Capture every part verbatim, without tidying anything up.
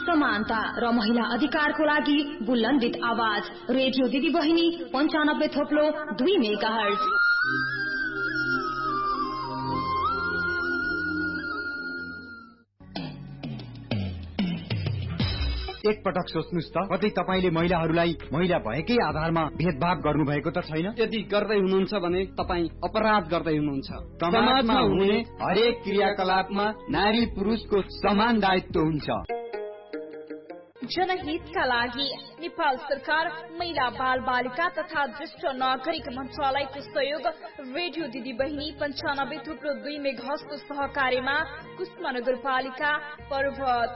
समानता र महिला अधिकारको लागि बुलन्दित आवाज। रेडियो दिदी बहिनी पञ्चानब्बे थोप्लो दुई मेगाहर्ज। एक पटक सोच्नुस् त, कतै तपाईले महिलाहरूलाई महिला भएकै आधारमा भेदभाव गर्नुभएको त छैन? यदि गर्दै हुनुहुन्छ भने तपाई अपराध गर्दै हुनुहुन्छ। समाजमा हुने हरेक क्रियाकलापमा नारी पुरुषको समान दायित्व हुन्छ। जनहितका लागि नेपाल सरकार महिला बाल बालिका तथा ज्येष्ठ नागरिक मन्त्रालयको सहयोग रेडियो दिदी बहिनी पञ्चानब्बे थुप्रो दुई मेघाहर्जको सहकार्यमा कुष्मा नगरपालिका पर्वत।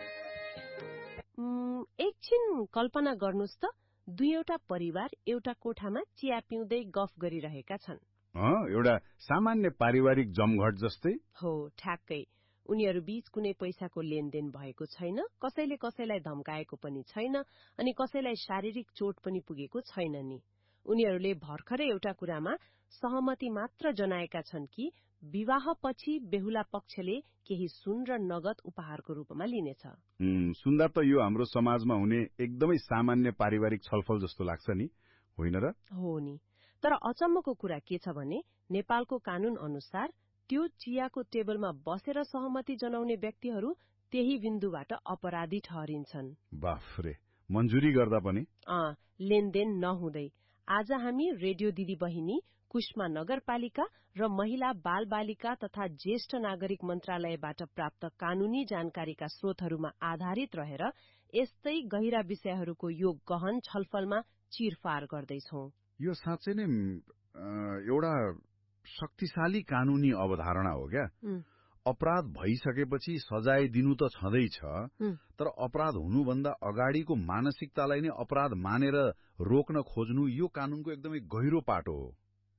एकछिन कल्पना गर्नुस् त, दुईवटा परिवार एउटा कोठामा चिया पिउँदै गफ गरिरहेका छन्। एउटा सामान्य पारिवारिक जमघट जस्तै? हो, ठ्याक्कै। उनीहरू बीच कुनै पैसाको लेनदेन भएको छैन, कसैले कसैलाई धम्काएको पनि छैन, अनि कसैलाई शारीरिक चोट पनि पुगेको छैन नि। उनीहरूले भर्खरै एउटा कुरामा सहमति मात्र जनाएका छन् कि विवाहपछि बेहुला पक्षले केही सुन र नगद उपहारको रूपमा लिनेछ। सुन्दा त यो हाम्रो समाजमा हुने एकदमै सामान्य पारिवारिक छलफल जस्तो लाग्छ नि, होइन र? हो नि, तर अचम्मको कुरा के छ भने नेपालको कानून अनुसार त्यो चियाको टेबलमा बसेर सहमति जनाउने व्यक्तिहरू त्यही बिन्दुबाट अपराधी ठहरिन्छन्। बाफरे, मन्जुरी गर्दा पनि? अँ, लेनदेन नहुँदै। आज हामी रेडियो दिदी बहिनी कुष्मा नगरपालिका र महिला बाल बालिका तथा ज्येष्ठ नागरिक मन्त्रालयबाट प्राप्त कानूनी जानकारीका स्रोतहरूमा आधारित रहेर यस्तै गहिरा विषयहरूको यो गहन छलफलमा चिरफार गर्दैछौं। यो साँच्चै नै एउटा शक्तिशाली कानूनी अवधारणा हो क्या। अपराध भइसकेपछि सजाय दिनु त छँदैछ, तर अपराध हुनुभन्दा अगाडिको मानसिकतालाई नै अपराध मानेर रोक्न खोज्नु यो कानूनको एकदमै गहिरो पाटो हो।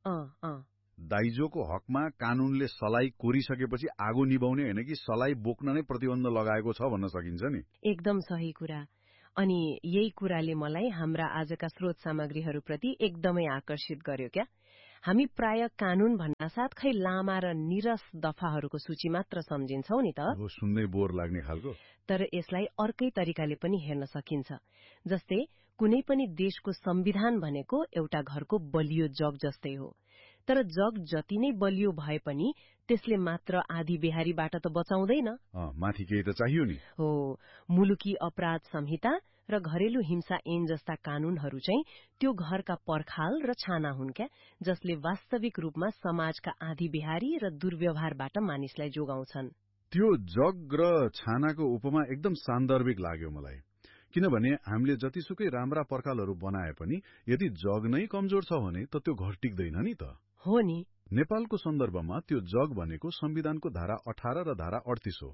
दाइजोको हकमा कानूनले सलाई कोरिसकेपछि आगो निभाउने होइन कि सलाई बोक्न नै प्रतिबन्ध लगाएको छ भन्न सकिन्छ नि। एकदम सही कुरा। अनि यही कुराले मलाई हाम्रा आजका स्रोत सामग्रीहरूप्रति एकदमै आकर्षित गर्यो क्या। हामी प्राय कानून भन्नासाथ खै लामा र निरस दफाहरूको सूची मात्र सम्झिन्छौ नि त। सुन्दै बोर लाग्ने खालको। तर यसलाई अर्कै तरिकाले पनि हेर्न सकिन्छ। जस्तै कुनै पनि देशको संविधान भनेको एउटा घरको बलियो जग जस्तै हो। तर जग जति नै बलियो भए पनि त्यसले मात्र आधी बेहारीबाट त बचाउँदैन। माथि केही त चाहियो नि। हो, मुलुकी अपराध संहिता र घरेलु हिंसा ऐन जस्ता कानूनहरू चाहिँ त्यो घरका पर्खाल र छाना हुन् क्या, जसले वास्तविक रूपमा समाजका आधी बेहारी र दुर्व्यवहारबाट मानिसलाई जोगाउँछन्। त्यो जग र छानाको उपमा एकदम सान्दर्भिक लाग्यो मलाई, किनभने हामीले जतिसुकै राम्रा पर्खालहरू बनाए पनि यदि जग नै कमजोर छ भने त त्यो घर टिक्दैन नि त। हो नि। नेपालको सन्दर्भमा त्यो जग भनेको संविधानको धारा अठार र धारा अडतीस हो।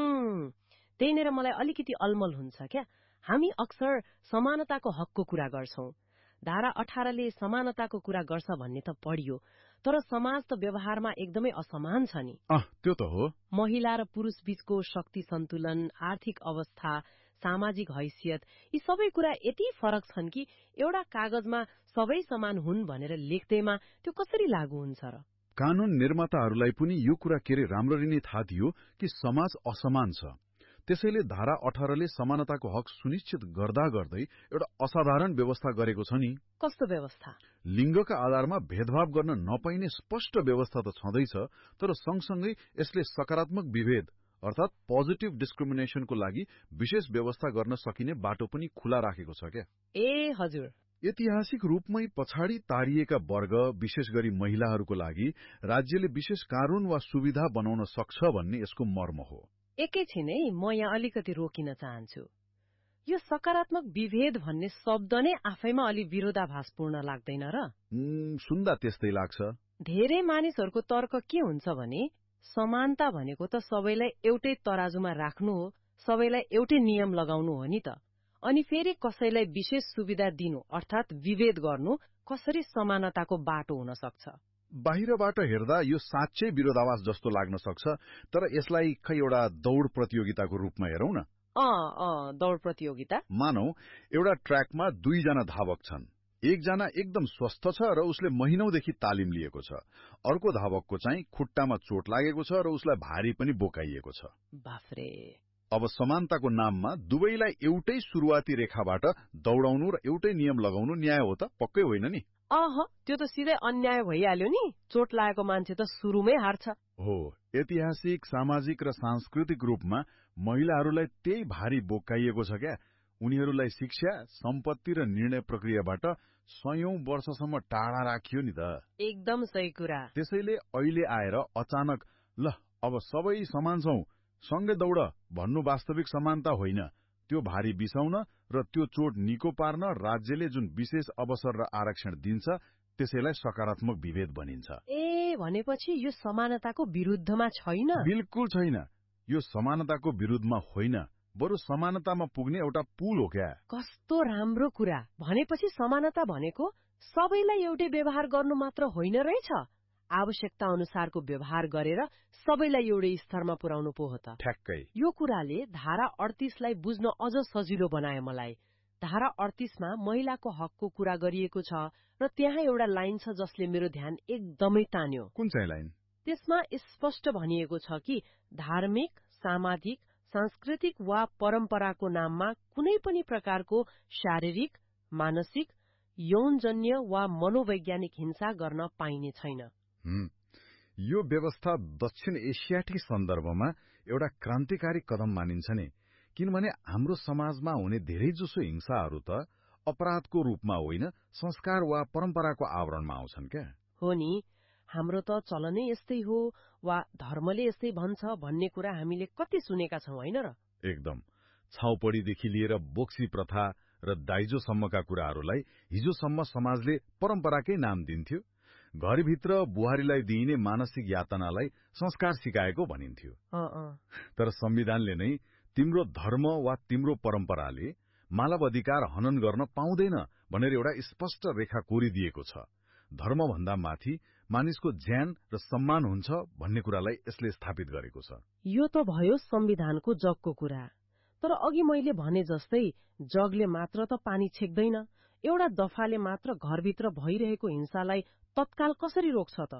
त्यहीनेर मलाई अलिकति अलमल हुन्छ क्या। हामी अक्सर समानताको हकको कुरा गर्छौं। धारा अठारले समानताको कुरा गर्छ भन्ने त पढियो, तर समाज त व्यवहारमा एकदमै असमान छ नि। त्यो त हो। महिला र पुरुष बीचको शक्ति सन्तुलन, आर्थिक अवस्था, सामाजिक हैसियत, यी सबै कुरा यति फरक छन् कि एउटा कागजमा सबै समान हुन् भनेर लेख्दैमा त्यो कसरी लागू हुन्छ र? कानून निर्माताहरूलाई पनि यो कुरा के रे राम्ररी नै थाहा थियो कि समाज असमान छ। त्यसैले धारा अठारले समानताको हक सुनिश्चित गर्दा गर्दै एउटा असाधारण व्यवस्था गरेको छ नि। कस्तो व्यवस्था? लिङ्गका आधारमा भेदभाव गर्न नपाइने स्पष्ट व्यवस्था त छँदैछ, तर सँगसँगै यसले सकारात्मक विभेद अर्थात पोजिटिभ डिस्क्रिमिनेसनको लागि विशेष व्यवस्था गर्न सकिने बाटो पनि खुला राखेको छ क्या। ए हजुर। ऐतिहासिक रूपमै पछाडि तारिएका वर्ग, विशेष गरी महिलाहरूको लागि राज्यले विशेष कानून वा सुविधा बनाउन सक्छ भन्ने यसको मर्म हो। एकैछिनै म यहाँ अलिकति रोकिन चाहन्छु। यो सकारात्मक विभेद भन्ने शब्द नै आफैमा अलि विरोधाभासपूर्ण लाग्दैन र? सुन्दा त्यस्तै लाग्छ। धेरै मानिसहरूको तर्क के हुन्छ भने समानता भनेको त सबैलाई एउटै तराजुमा राख्नु हो, सबैलाई एउटै नियम लगाउनु हो नि त। अनि फेरि कसैलाई विशेष सुविधा दिनु अर्थात विभेद गर्नु कसरी समानताको बाटो हुन सक्छ? बाहिरबाट हेर्दा यो साँच्चै विरोधाभास जस्तो लाग्न सक्छ, तर यसलाई खै एउटा दौड़ प्रतियोगिताको रूपमा हेरौं न। अँ अँ दौड़ प्रतियोगिता। मानौ एउटा ट्र्याकमा दुईजना धावक छन्। एकजना एकदम स्वस्थ छ र उसले महिनौदेखि तालिम लिएको छ। अर्को धावकको चाहिँ खुट्टामा चोट लागेको छ र उसलाई भारी पनि बोकाइएको छ। बाफरे। अब समानताको नाममा दुवैलाई एउटै सुरुवाती रेखाबाट दौडाउनु र एउटै नियम लगाउनु न्याय हो त? पक्कै होइन नि। अह त्यो त सिधै अन्याय भइहाल्यो नि। चोट लागेको मान्छे त सुरुमै हार्छ। हो, ऐतिहासिक, सामाजिक र सांस्कृतिक रूपमा महिलाहरूलाई त्यही भारी बोकाइएको छ क्या। उनीहरूलाई शिक्षा, सम्पत्ति र निर्णय प्रक्रियाबाट सयौं वर्षसम्म टाढा राखियो नि त। एकदम सही कुरा। त्यसैले अहिले आएर अचानक ल अब सबै समान छौं, सँगै दौड भन्नु वास्तविक समानता होइन। त्यो भारी बिसाउन र त्यो चोट निको पार्न राज्यले जुन विशेष अवसर र आरक्षण दिन्छ त्यसैलाई सकारात्मक विभेद भनिन्छ। ए भनेपछि यो समानताको विरुद्धमा छैन? बिल्कुल छैन। यो समानताको विरुद्धमा होइन, बरु समानतामा पुग्ने एउटा पुल हो क्या। कस्तो राम्रो कुरा। भनेपछि समानता भनेको सबैलाई एउटै व्यवहार गर्नु मात्र होइन रहेछ, आवश्यकता अनुसारको व्यवहार गरेर सबैलाई एउटै स्तरमा पुर्याउनु पो हो त। ठ्याक्कै। यो कुराले धारा अडतीसलाई बुझ्न अझ सजिलो बनायो मलाई। धारा अडतीसमा महिलाको हकको कुरा गरिएको छ र त्यहाँ एउटा लाइन छ जसले मेरो ध्यान एकदमै तान्यो। कुन चाहिँ लाइन? त्यसमा स्पष्ट भनिएको छ कि धार्मिक, सामाजिक, सांस्कृतिक वा परम्पराको नाममा कुनै पनि प्रकारको शारीरिक, मानसिक, यौनजन्य वा मनोवैज्ञानिक हिंसा गर्न पाइने छैन। यो व्यवस्था दक्षिण एसियाटिक सन्दर्भमा एउटा क्रान्तिकारी कदम मानिन्छ नि, किनभने हाम्रो समाजमा हुने धेरैजसो हिंसाहरू त अपराधको रूपमा होइन, संस्कार वा परम्पराको आवरणमा आउँछन् क्या। हो नि, हाम्रो त चलनै यस्तै हो वा धर्मले यस्तै भन्छ भन्ने कुरा हामीले कति सुनेका छौं होइन र? एकदम। छाउपडीदेखि लिएर बोक्सी प्रथा र दाइजोसम्मका कुराहरूलाई हिजोसम्म समाजले परम्पराकै नाम दिन्थ्यो। घरभित्र बुहारीलाई दिइने मानसिक यातनालाई संस्कार सिकाएको भनिन्थ्यो। तर संविधानले नै तिम्रो धर्म वा तिम्रो परम्पराले मानव अधिकार हनन गर्न पाउँदैन भनेर एउटा स्पष्ट रेखा कोरिदिएको छ। धर्मभन्दा माथि मानिसको ज्यान र सम्मान हुन्छ भन्ने कुरालाई यसले स्थापित गरेको छ। यो त भयो संविधानको जगको कुरा। तर अघि मैले भने जस्तै जगले मात्र त पानी छेक्दैन। एउटा दफाले मात्र घरभित्र भइरहेको हिंसालाई तत्काल कसरी रोक्छ त?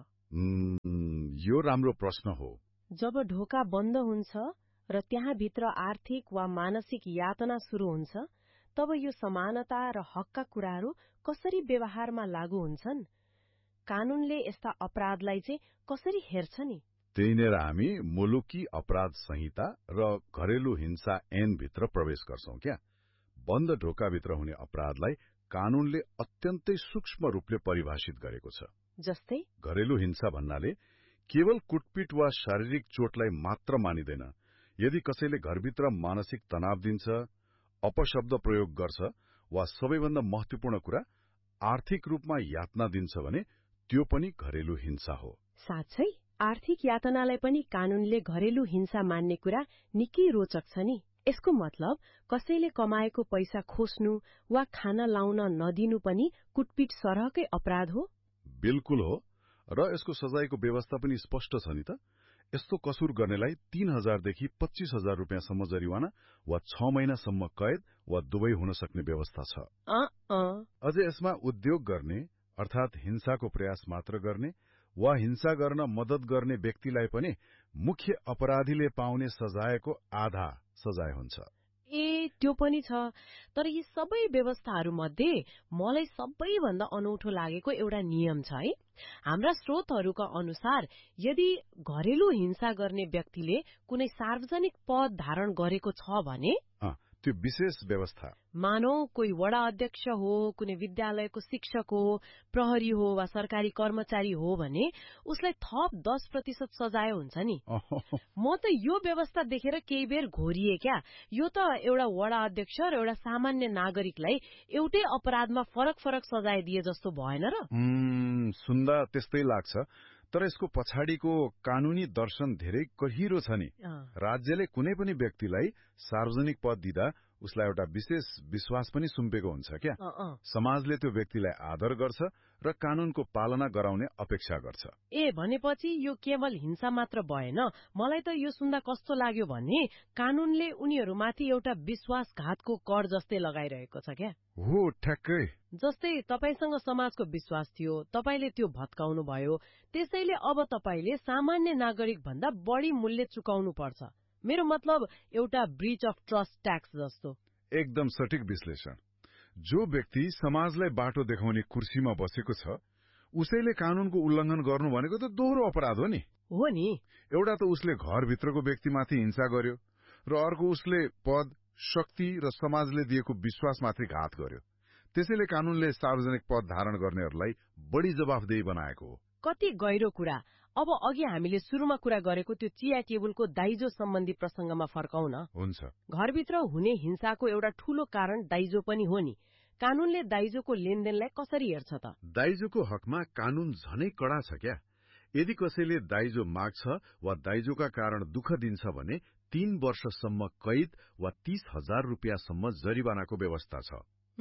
यो राम्रो प्रश्न हो। जब ढोका बन्द हुन्छ र त्यहाँभित्र आर्थिक वा मानसिक यातना सुरु हुन्छ, तब यो समानता र हकका कुराहरू कसरी व्यवहारमा लागू हुन्छन्? कानूनले यस्ता अपराधलाई चाहिँ कसरी हेर्छ नि? त्यहीँनिर हामी मुलुकी अपराध संहिता र घरेलु हिंसा ऐन भित्र प्रवेश गर्छौं क्या। बन्द ढोकाभित्र हुने अपराधलाई कानूनले अत्यन्तै सूक्ष्म रूपले परिभाषित गरेको छ। जस्तै घरेलु हिंसा भन्नाले केवल कुटपिट वा शारीरिक चोटलाई मात्र मानिदैन। यदि कसैले घरभित्र मानसिक तनाव दिन्छ, अपशब्द प्रयोग गर्छ वा सबैभन्दा महत्वपूर्ण कुरा आर्थिक रूपमा यातना दिन्छ भने त्यो पनि घरेलु हिंसा हो। साँच्चै आर्थिक यातनालाई पनि कानूनले घरेलु हिंसा मान्ने कुरा निकै रोचक छ नि। यसको मतलब कसैले कमाएको पैसा खोस्नु वा खाना लाउन नदिनु पनि कुटपिट सरहकै अपराध हो? बिल्कुल हो, र यसको सजायको व्यवस्था पनि स्पष्ट छ नि त। यस्तो कसुर गर्नेलाई तीन हजारदेखि पच्चीस हजार रुपियाँसम्म जरिवाना वा छ महिनासम्म कैद वा दुवै हुन सक्ने व्यवस्था छ। अझै यसमा उद्योग गर्ने अर्थात हिंसाको प्रयास मात्र गर्ने वा हिंसा गर्न मद्दत गर्ने व्यक्तिलाई पनि मुख्य अपराधीले पाउने सजायको आधा सजाय हुन्छ। ए त्यो पनि छ। तर यी सबै व्यवस्थाहरू मध्ये मलाई सबैभन्दा अनौठो लागेको एउटा नियम छ है। हाम्रा स्रोतहरूका अनुसार यदि घरेलु हिंसा गर्ने व्यक्तिले कुनै सार्वजनिक पद धारण गरेको छ भने त्यो विशेष व्यवस्था, मानौ कोही वडा अध्यक्ष हो, कुनै विद्यालयको शिक्षक हो, प्रहरी हो वा सरकारी कर्मचारी हो भने उसलाई थप दस प्रतिशत सजाय हुन्छ नि। म त यो व्यवस्था देखेर केही बेर घोरिए क्या। यो त एउटा वडा अध्यक्ष र एउटा सामान्य नागरिकलाई एउटै अपराधमा फरक फरक सजाय दिए जस्तो भएन र? सुन्दा त्यस्तै लाग्छ, तर यसको पछाडिको कानूनी दर्शन धेरै गहिरो छ नि। राज्यले कुनै पनि व्यक्तिलाई सार्वजनिक पद दिँदा उसलाई एउटा विशेष विश्वास पनि सुम्पेको हुन्छ क्या। समाजले त्यो व्यक्तिलाई आदर गर्छ र कानूनको पालना गराउने अपेक्षा गर्छ। ए भनेपछि यो केवल हिंसा मात्र भएन। मलाई त यो सुन्दा कस्तो लाग्यो भने कानूनले उनीहरूमाथि एउटा विश्वासघातको कर जस्तै लगाइरहेको छ क्या। हो, ठ्याक्कै। जस्तै तपाईसँग समाजको विश्वास थियो, तपाईले त्यो भत्काउनु भयो, त्यसैले अब तपाईले सामान्य नागरिक भन्दा बढी मूल्य चुकाउनु पर्छ मेरो मतलब एउटा ब्रिच अफ ट्रस्ट ट्याक्स जस्तो। एकदम सठिक विश्लेषण। जो व्यक्ति समाजलाई बाटो देखाउने कुर्सीमा बसेको छ उसैले कानूनको उल्लंघन गर्नु भनेको त दोहोरो अपराध हो नि। हो नि। एउटा त उसले घरभित्रको व्यक्तिमाथि हिंसा गर्यो र अर्को उसले पद, शक्ति र समाजले दिएको विश्वासमाथि घात गर्यो। त्यसैले कानूनले सार्वजनिक पद धारण गर्नेहरूलाई बढी जवाफदेही बनाएको हो। कति गहिरो कुरा। अब अघि हामीले सुरुमा कुरा गरेको त्यो चिया टेबलको दाइजो सम्बन्धी प्रसंगमा फर्काउँ न। हुन्छ। घरभित्र हुने हिंसाको एउटा ठूलो कारण दाइजो पनि हो नि। कानूनले दाइजोको लेनदेनलाई कसरी हेर्छ त? दाइजोको हकमा कानून झनै कडा छ क्या। यदि कसैले दाइजो माग्छ वा दाइजोका कारण दुःख दिन्छ भने तीन वर्षसम्म कैद वा तीस हजार रुपियाँसम्म जरिवानाको व्यवस्था छ।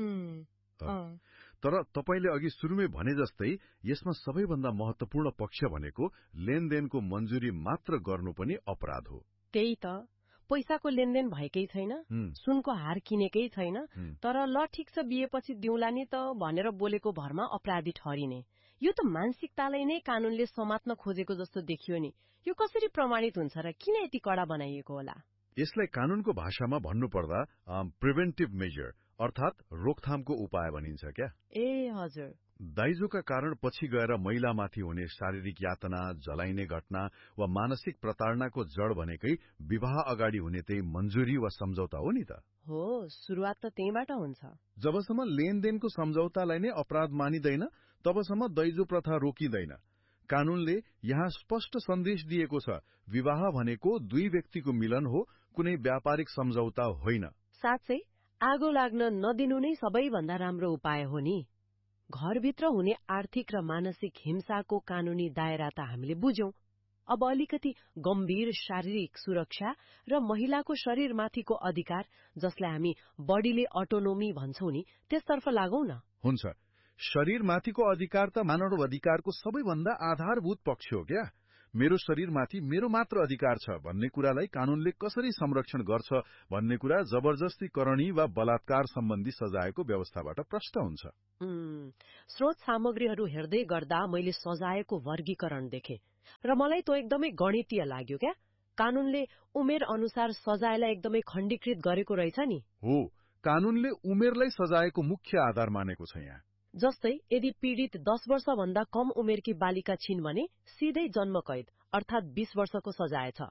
तर तपाईले अघि सुरुमै भने जस्तै यसमा सबैभन्दा महत्वपूर्ण पक्ष भनेको लेनदेनको मन्जुरी मात्र गर्नु पनि अपराध हो। त्यही त, पैसाको लेनदेन भएकै छैन, सुनको हार किनेकै छैन, तर ल ठिक छ बिहेपछि दिउँला नि त भनेर बोलेको भरमा अपराधी ठहरिने। यो त मानसिकतालाई नै कानूनले समात्न खोजेको जस्तो देखियो नि। यो कसरी प्रमाणित हुन्छ र किन यति कडा बनाइएको होला? यसलाई कानूनको भाषामा भन्नुपर्दा प्रिभेन्टिभ मेजर अर्थात रोकथामको उपाय भनिन्छ क्या। ए हजुर। दाइजोका कारण पछि गएर महिलामाथि हुने शारीरिक यातना, जलाइने घटना वा मानसिक प्रताड़नाको जड भनेकै विवाह अगाडि हुने त्यही मन्जुरी वा सम्झौता हो नि त। हो, सुरुवात त त्यहीबाट हुन्छ। जबसम्म लेनदेनको सम्झौतालाई नै अपराध मानिदैन तबसम्म दाइजो प्रथा रोकिँदैन। कानूनले यहाँ स्पष्ट सन्देश दिएको छ, विवाह भनेको दुई व्यक्तिको मिलन हो, कुनै व्यापारिक सम्झौता होइन। साँच्चै आगो लाग्न नदिनु नै सबैभन्दा राम्रो उपाय हो नि। घरभित्र हुने आर्थिक र मानसिक हिंसाको कानूनी दायरा त हामीले बुझ्यौं। अब अलिकति गम्भीर शारीरिक सुरक्षा र महिलाको शरीरमाथिको अधिकार, जसलाई हामी बडीले अटोनोमी भन्छौं नि, त्यसतर्फ लागौं न। हुन्छ। शरीरमाथिको अधिकार त मानव अधिकारको सबैभन्दा आधारभूत पक्ष हो क्या। मेरो शरीरमाथि मेरो मात्र अधिकार छ भन्ने कुरालाई कानूनले कसरी संरक्षण गर्छ भन्ने कुरा जबरजस्ती करणी वा बलात्कार सम्बन्धी सजायको व्यवस्थाबाट प्रष्ट हुन्छ। स्रोत सामग्रीहरू हेर्दै गर्दा मैले सजायको वर्गीकरण देखे र मलाई त एकदमै गणितीय लाग्यो क्या। कानूनले उमेर अनुसार सजायलाई एकदमै खण्डीकृत गरेको रहेछ नि। हो, कानूनले उमेरलाई सजायको मुख्य आधार मानेको छ यहाँ। जस्तै यदि पीड़ित दस वर्ष भन्दा कम उमेरकी बालिका छिन् भने सीधै जन्म कैद अर्थात बीस वर्षको सजाय छ।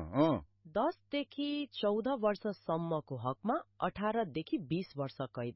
दसदेखि चौध वर्षसम्मको हकमा अठारदेखि बीस वर्ष कैद,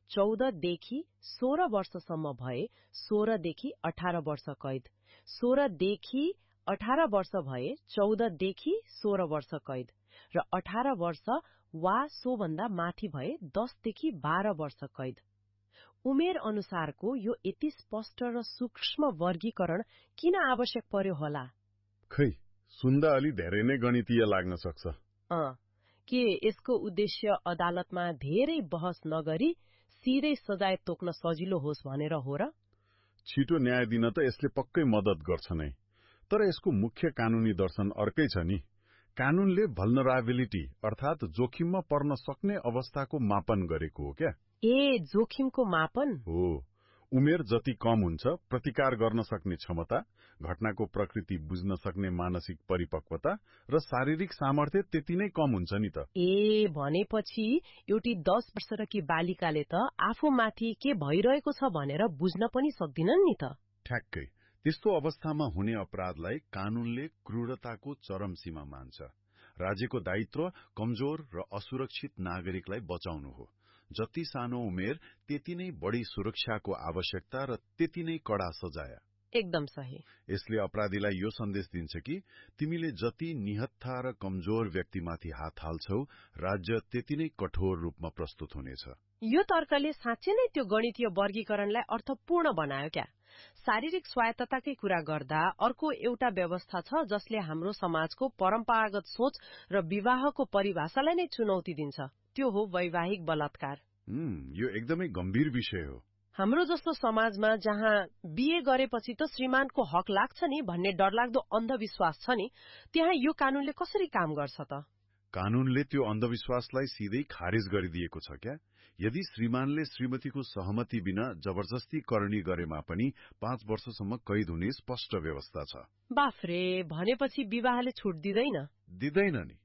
चौधदेखि सोह्र वर्षसम्म भए सोह्रदेखि अठार वर्ष कैद, सोह्रदेखि अठार वर्ष भए चौधदेखि सोह्र वर्ष कैद र अठार वर्ष वा सोभन्दा माथि भए दसदेखि बाह्र वर्ष कैद। उमेर अनुसारको यो यति स्पष्ट र सूक्ष्म वर्गीकरण किन आवश्यक पर्यो होला? खै, सुन्दा अलि धेरै नै गणितीय लाग्न सक्छ। अँ, के यसको उद्देश्य अदालतमा धेरै बहस नगरी सिधै सजाय तोक्न सजिलो होस् भनेर हो र? छिटो न्याय दिन त यसले पक्कै मद्दत गर्छ नै, तर यसको मुख्य कानूनी दर्शन अर्कै छ नि। कानूनले भल्नराबिलिटी अर्थात जोखिममा पर्न सक्ने अवस्थाको मापन गरेको हो क्या। ए, जोखिमको मापन हो। उमेर जति कम हुन्छ प्रतिकार गर्न सक्ने क्षमता, घटनाको प्रकृति बुझ्न सक्ने मानसिक परिपक्वता र शारीरिक सामर्थ्य त्यति नै कम हुन्छ नि त। ए, भनेपछि एउटी दस वर्षकी बालिकाले त आफूमाथि के भइरहेको छ भनेर बुझ्न पनि सक्दिनन् नि त। ठ्याक्कै। त्यस्तो अवस्थामा हुने अपराधलाई कानूनले क्रूरताको चरम सीमा मान्छ। राज्यको दायित्व कमजोर र असुरक्षित नागरिकलाई बचाउनु हो। जति सानो उमेर त्यति नै बढी सुरक्षाको आवश्यकता र त्यति नै कडा सजाय। एकदम सही। यसले अपराधीलाई यो सन्देश दिन्छ कि तिमीले जति निहत्था र कमजोर व्यक्तिमाथि हात हाल्छौ, राज्य त्यति नै कठोर रूपमा प्रस्तुत हुनेछ। यो तर्कले साँच्चै नै त्यो गणितीय वर्गीकरणलाई अर्थपूर्ण बनायो क्या। शारीरिक स्वायत्तताकै कुरा गर्दा अर्को एउटा व्यवस्था छ जसले हाम्रो समाजको परम्परागत सोच र विवाहको परिभाषालाई नै चुनौती दिन्छ। त्यो हो वैवाहिक बलात्कार। यो एकदमै गम्भीर विषय हो। हाम्रो जस्तो समाजमा जहाँ बिहे गरेपछि त श्रीमानको हक लाग्छ नि भन्ने डरलाग्दो अन्धविश्वास छ नि, त्यहाँ यो कानूनले कसरी काम गर्छ त? कानूनले त्यो अन्धविश्वासलाई सिधै खारिज गरिदिएको छ क्या। यदि श्रीमानले श्रीमतीको सहमति बिना जबरजस्ती करणी गरेमा पनि पाँच वर्षसम्म कैद हुने स्पष्ट व्यवस्था छ। बाफ्रे, भनेपछि विवाहले छुट दिँदैन? दिँदैन नि।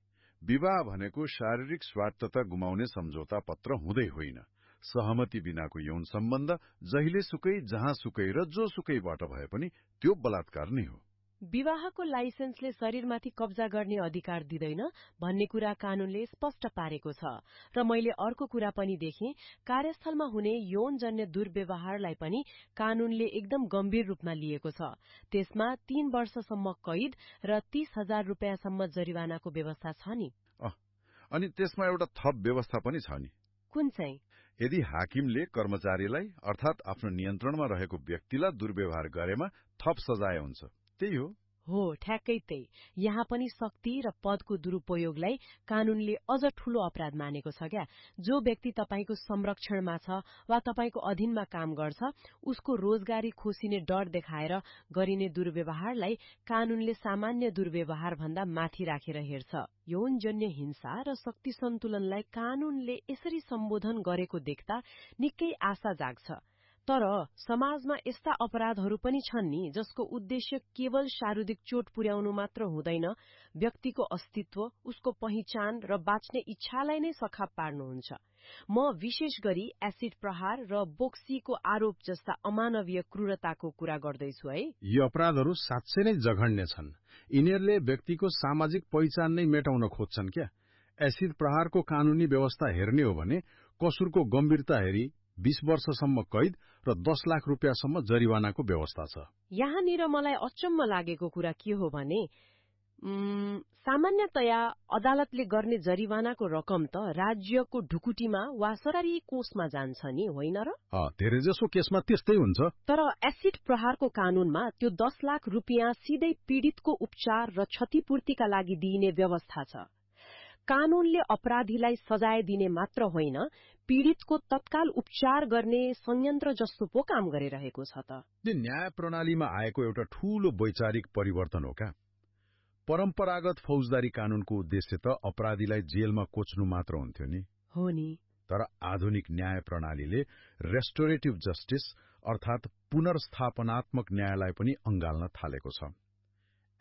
विवाह भनेको शारीरिक स्वार्थता गुमाउने सम्झौता पत्र हुँदै होइन। सहमति बिनाको यौन सम्बन्ध जहिलेसुकै जहाँसुकै र जोसुकैबाट भए पनि त्यो बलात्कार नै हो। विवाहको लाइसेन्सले शरीरमाथि कब्जा गर्ने अधिकार दिँदैन भन्ने कुरा कानूनले स्पष्ट पारेको छ। र मैले अर्को कुरा पनि देखेँ, कार्यस्थलमा हुने यौनजन्य दुर्व्यवहारलाई पनि कानूनले एकदम गम्भीर रूपमा लिएको छ। त्यसमा तीन वर्षसम्म कैद र तीस हजार रुपियाँसम्म जरिवानाको व्यवस्था छ नि। अनि त्यसमा एउटा थप व्यवस्था पनि छ नि। कुन चाहिँ? यदि हाकिमले कर्मचारीलाई अर्थात आफ्नो नियन्त्रणमा रहेको व्यक्तिलाई दुर्व्यवहार गरेमा थप सजाय हुन्छ। त्यही हो हो ठ्याक्कै त्यही। यहाँ पनि शक्ति र पदको दुरूपयोगलाई कानूनले अझ ठूलो अपराध मानेको छ क्या। जो व्यक्ति तपाईको संरक्षणमा छ वा तपाईको अधीनमा काम गर्छ, उसको रोजगारी खोसिने डर देखाएर गरिने दुर्व्यवहारलाई कानूनले सामान्य दुर्व्यवहार भन्दा माथि राखेर हेर्छ। यौनजन्य हिंसा र शक्ति सन्तुलनलाई कानूनले यसरी सम्बोधन गरेको देख्दा निकै आशा जाग्छ। तर समाजमा यस्ता अपराधहरू पनि छन् नि जसको उद्देश्य केवल शारीरिक चोट पुर्याउनु मात्र हुँदैन, व्यक्तिको अस्तित्व, उसको पहिचान र बाँच्ने इच्छालाई नै सखाप पार्नुहुन्छ। म विशेष गरी एसिड प्रहार र बोक्सीको आरोप जस्ता अमानवीय क्रूरताको कुरा गर्दैछु है। यी अपराधहरू साँच्चै नै जघन्य छन्। यिनीहरूले व्यक्तिको सामाजिक पहिचान नै मेटाउन खोज्छन् क्या। एसिड प्रहारको कानूनी व्यवस्था हेर्ने हो भने कसुरको गम्भीरता हेरी बीस वर्षसम्म कैद र दस लाख रुपियाँसम्म जरिवानाको व्यवस्था छ। यहाँनिर मलाई अचम्म लागेको कुरा के हो भने सामान्यतया अदालतले गर्ने जरिवानाको रकम त राज्यको ढुकुटीमा वा सरकारी कोषमा जान्छ नि, होइन र? धेरैजसो केसमा त्यस्तै हुन्छ। तर एसिड प्रहारको कानूनमा त्यो दस लाख रुपियाँ सिधै पीड़ितको उपचार र क्षतिपूर्तिका लागि दिइने व्यवस्था छ। कानूनले अपराधीलाई सजाय दिने मात्र होइन, पीड़ितको तत्काल उपचार गर्ने संयन्त्र जस्तो पो काम गरिरहेको छ त। न्याय प्रणालीमा आएको एउटा ठूलो वैचारिक परिवर्तन हो क्या। परम्परागत फौजदारी कानूनको उद्देश्य त अपराधीलाई जेलमा कोच्नु मात्र हुन्थ्यो नि। हो नि। तर आधुनिक न्याय प्रणालीले रेस्टोरेटिभ जस्टिस अर्थात पुनर्स्थापनात्मक न्यायलाई पनि अंगाल्न थालेको छ।